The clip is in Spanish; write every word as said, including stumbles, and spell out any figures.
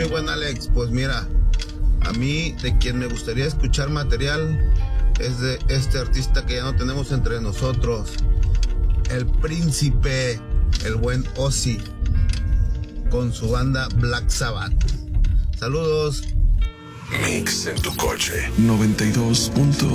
mi buen Alex? Pues mira, a mí de quien me gustaría escuchar material es de este artista que ya no tenemos entre nosotros, el príncipe, el buen Ozzy, con su banda Black Sabbath. Saludos. Mix en tu coche noventa y dos punto